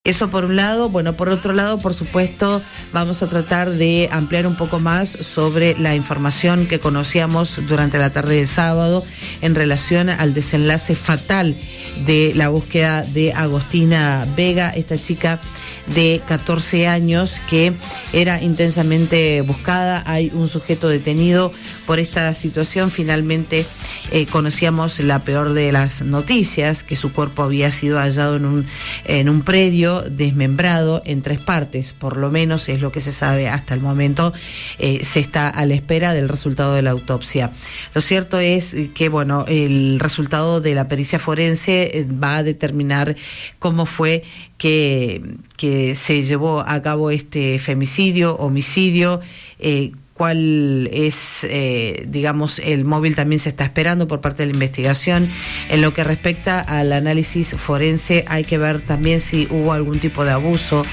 Eso por un lado. Bueno, por otro lado, por supuesto, vamos a tratar de ampliar un poco más sobre la información que conocíamos durante la tarde de sábado en relación al desenlace fatal de la búsqueda de Agostina Vega, esta chica de 14 años que era intensamente buscada. Hay un sujeto detenido por esta situación. Finalmente conocíamos la peor de las noticias, que su cuerpo había sido hallado en un predio desmembrado en 3 partes, por lo menos es lo que se sabe hasta el momento. Se está a la espera del resultado de la autopsia. Lo cierto es que, bueno, el resultado de la pericia forense va a determinar cómo fue que se llevó a cabo este femicidio, homicidio, cuál es, digamos, el móvil también se está esperando por parte de la investigación. En lo que respecta al análisis forense, hay que ver también si hubo algún tipo de abuso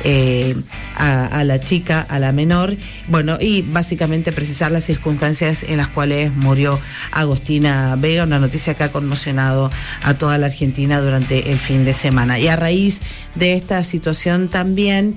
a la chica, a la menor. Bueno, y básicamente precisar las circunstancias en las cuales murió Agostina Vega, una noticia que ha conmocionado a toda la Argentina durante el fin de semana. Y a raíz de esta situación también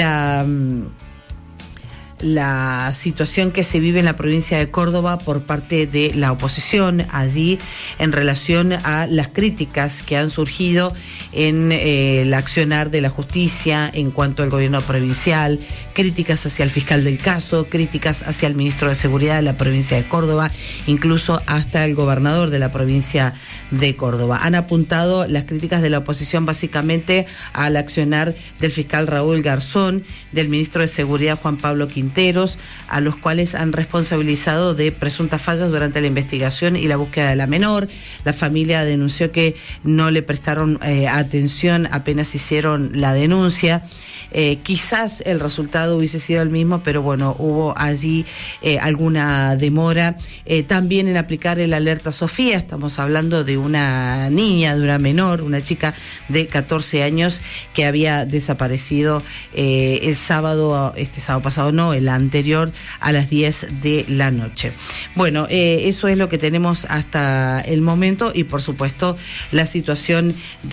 la situación que se vive en la provincia de Córdoba por parte de la oposición allí en relación a las críticas que han surgido en el accionar de la justicia en cuanto al gobierno provincial, críticas hacia el fiscal del caso, críticas hacia el ministro de Seguridad de la provincia de Córdoba, incluso hasta el gobernador de la provincia de Córdoba. Han apuntado las críticas de la oposición básicamente al accionar del fiscal Raúl Garzón, del ministro de Seguridad Juan Pablo Quinteros, a los cuales han responsabilizado de presuntas fallas durante la investigación y la búsqueda de la menor. La familia denunció que no le prestaron atención apenas hicieron la denuncia. Quizás el resultado hubiese sido el mismo, pero bueno, hubo allí alguna demora. También en aplicar el alerta Sofía, estamos hablando de una niña, de una menor, una chica de 14 años que había desaparecido el sábado, este sábado pasado no, el anterior, a las 10 de la noche. Bueno, eso es lo que tenemos hasta el momento y por supuesto la situación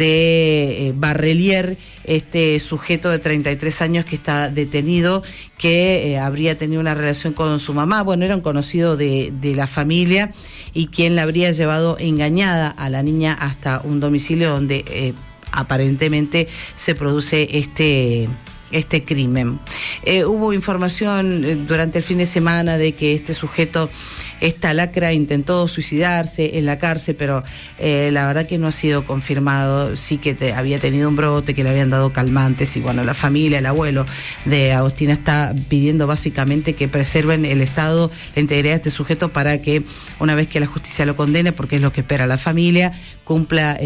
de Barrelier, este sujeto de 33 años que está detenido, que habría tenido una relación con su mamá. Bueno, era un conocido de la familia y quien la habría llevado engañada a la niña hasta un domicilio donde aparentemente se produce este crimen. Hubo información durante el fin de semana de que este sujeto, esta lacra, intentó suicidarse en la cárcel, pero la verdad que no ha sido confirmado. Sí que había tenido un brote, que le habían dado calmantes y bueno, la familia, el abuelo de Agostina está pidiendo básicamente que preserven el estado, la integridad de este sujeto para que una vez que la justicia lo condene, porque es lo que espera la familia, cumpla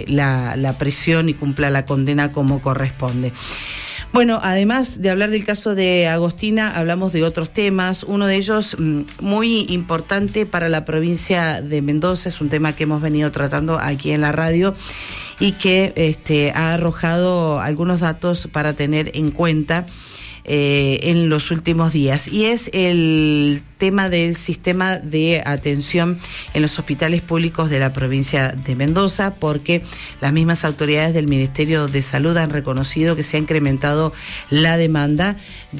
la prisión y cumpla la condena como corresponde. Bueno, además de hablar del caso de Agostina, hablamos de otros temas. Uno de ellos muy importante para la provincia de Mendoza, es un tema que hemos venido tratando aquí en la radio y que ha arrojado algunos datos para tener en cuenta en los últimos días, y es el tema del sistema de atención en los hospitales públicos de la provincia de Mendoza, porque las mismas autoridades del Ministerio de Salud han reconocido que se ha incrementado la demanda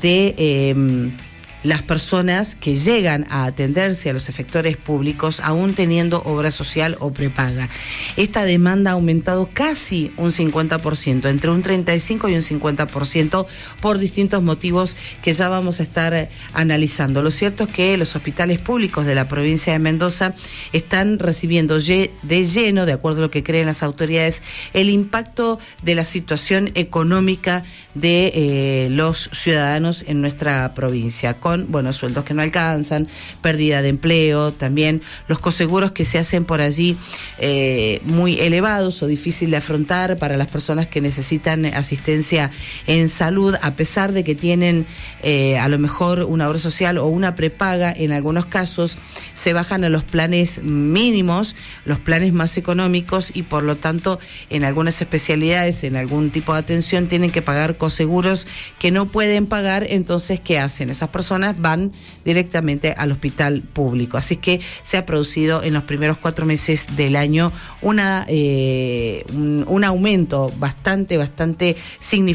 de las personas que llegan a atenderse a los efectores públicos aún teniendo obra social o prepaga. Esta demanda ha aumentado casi un 50%, entre un 35% y un 50%, por distintos motivos que ya vamos a estar analizando. Lo cierto es que los hospitales públicos de la provincia de Mendoza están recibiendo de lleno, de acuerdo a lo que creen las autoridades, el impacto de la situación económica de los ciudadanos en nuestra provincia, con sueldos que no alcanzan, pérdida de empleo, también los coseguros que se hacen por allí muy elevados o difícil de afrontar para las personas que necesitan asistencia en salud, a pesar de que tienen a lo mejor una obra social o una prepaga. En algunos casos se bajan a los planes mínimos, los planes más económicos, y por lo tanto en algunas especialidades, en algún tipo de atención, tienen que pagar coseguros que no pueden pagar. Entonces, ¿qué hacen? Esas personas personas van directamente al hospital público. Así que se ha producido en los primeros 4 meses del año un aumento bastante significativo